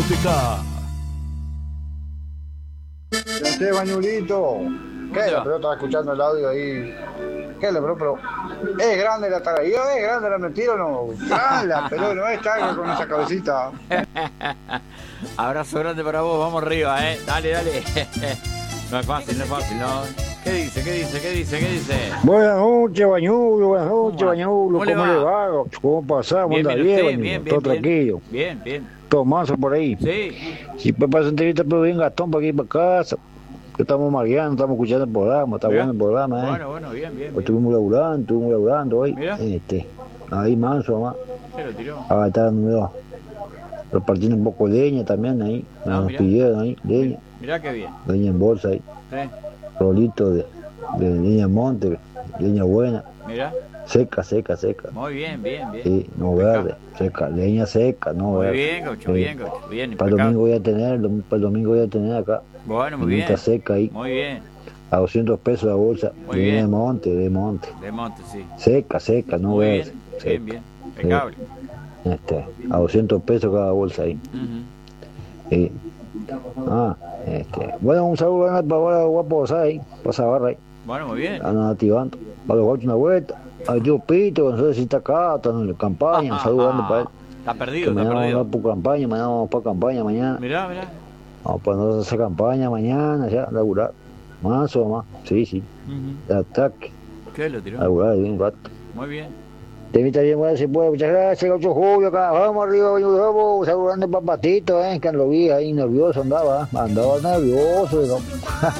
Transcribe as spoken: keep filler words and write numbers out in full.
música. Gracias, Bañulito. ¿Qué es? Pero estaba escuchando el audio ahí. ¿Qué es? Pero, pero es grande la taradilla, es grande la mentira o no. Grande la pelota, no es tarde con esa cabecita. Abrazo grande para vos, vamos arriba, eh. Dale, dale. No es fácil, no es fácil, no. ¿Qué dice? ¿Qué dice? ¿Qué dice? ¿Qué dice? Buenas noches, Bañulo, buenas noches, ¿Cómo Bañulo. ¿Cómo le ¿Cómo va? le va? ¿Cómo pasamos? Bien, ¿Anda bien, bien, usted, Bañulo? bien, bien, Todo bien. tranquilo. Bien, bien. Tomazo por ahí. Sí. Si pues pasa entrevista, pero bien Gastón para aquí para casa. Que estamos mareando, estamos escuchando el programa, está Mirá. bueno el programa, ¿eh? Bueno, bueno, bien, bien. Hoy bien. estuvimos laburando, estuvimos laburando hoy. Mirá. Este, ahí manso, mamá. Se lo tiró. Ahora están repartiendo un poco de leña también ahí. Ah, Nos mirá. pidieron ahí, leña. Mirá qué bien. Leña en bolsa ahí. ¿Eh? Rolito de, de leña monte, leña buena. Mirá. Seca, seca, seca. Muy bien, bien, bien. Sí, no verde, seca, leña seca, no Muy verde. bien, Gaucho, Sí. bien, Gaucho. Bien, Para el impecable. domingo voy a tener, el dom- para el domingo voy a tener acá. Bueno, muy Leñita bien. seca ahí, Muy bien. a doscientos pesos la bolsa. Muy leña bien. de monte, de monte. De monte, sí. Seca, seca, no Muy verde. bien. seca. Bien, bien. Impecable. Este, a doscientos pesos cada bolsa ahí. Ujú. Sí. Ah, este. Bueno, un saludo grande para ahora guapo, ¿sabes? Pasa barra ahí. Bueno, muy bien. Andan activando. Para los guachos una vuelta. Al tío Pito, no sé si está acá, está en la campaña. Un saludo grande para él. Está Que perdido, está mañana vamos perdido. a por campaña, mañana vamos para campaña, mañana. Mirá, mirá. Vamos a ponernos a hacer campaña mañana, ya, a laburar. Más o más, sí, sí. Ujú. De ataque, ¿Qué lo a tiró? laburar bien un rato. Muy bien. Te invita bien, bueno, si puede. Muchas gracias, ocho de julio, acá. Vamos arriba, vamos, saludando para Patito, eh, que lo vi ahí nervioso andaba, andaba nervioso, ¿no?